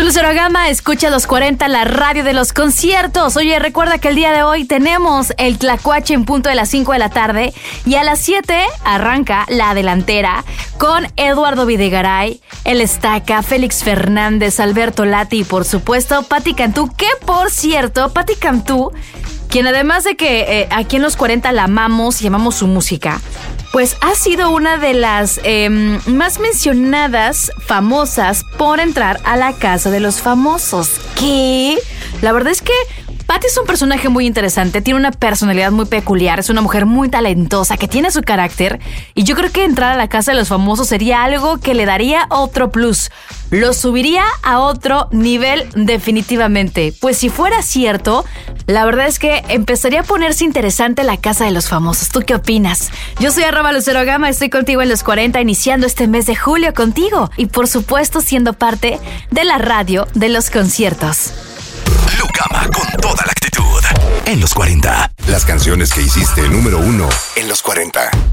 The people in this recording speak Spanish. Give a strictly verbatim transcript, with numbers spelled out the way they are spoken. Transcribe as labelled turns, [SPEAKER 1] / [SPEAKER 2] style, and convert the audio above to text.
[SPEAKER 1] Soy Lucero Gama, escucha los cuarenta, la radio de los conciertos. Oye, recuerda que el día de hoy tenemos el Tlacuache en punto de las cinco de la tarde y a las siete arranca la delantera con Eduardo Videgaray, El Estaca, Félix Fernández, Alberto Lati y por supuesto Pati Cantú, que por cierto, Pati Cantú, quien además de que eh, aquí en los cuarenta la amamos y amamos su música, pues ha sido una de las eh, más mencionadas famosas por entrar a la casa de los famosos. ¿Qué? La verdad es que Patti es un personaje muy interesante, tiene una personalidad muy peculiar, es una mujer muy talentosa que tiene su carácter y yo creo que entrar a la casa de los famosos sería algo que le daría otro plus, lo subiría a otro nivel definitivamente. Pues si fuera cierto, la verdad es que empezaría a ponerse interesante la casa de los famosos. ¿Tú qué opinas? Yo soy arroba Lucero Gama, estoy contigo en los cuarenta, iniciando este mes de julio contigo y por supuesto siendo parte de la radio de los conciertos.
[SPEAKER 2] Lu Gama con toda la actitud en los cuarenta. Las canciones que hiciste número uno en los cuarenta.